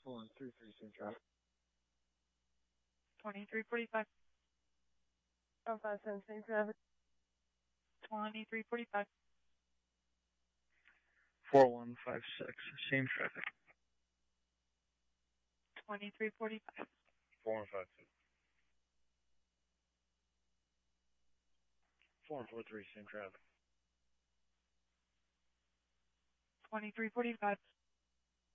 4133, same traffic. 2345. 157, same traffic. 2345. 4156, same traffic. 2345. 4152. 4143, same traffic. 2345.